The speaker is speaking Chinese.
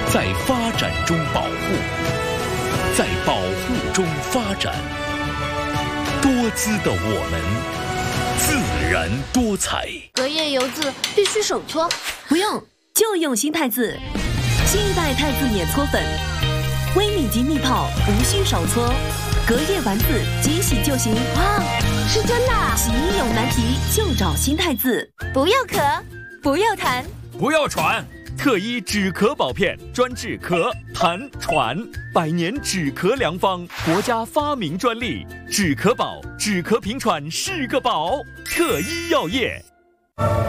在发展中保护，在保护中发展。多姿的我们，自然多彩。 隔夜油渍必须手搓， 不用，就用新汰渍。新一代汰渍碾搓粉，微米级蜜泡，无需手搓，隔夜完渍即洗就行。 哇，是真的啊！ 洗衣有难题就找新汰渍， 不要咳，不要痰， 不要喘。特一止咳宝片，专治咳、痰、喘，100年止咳良方，国家发明专利。止咳宝，止咳平喘是个宝。特一药业。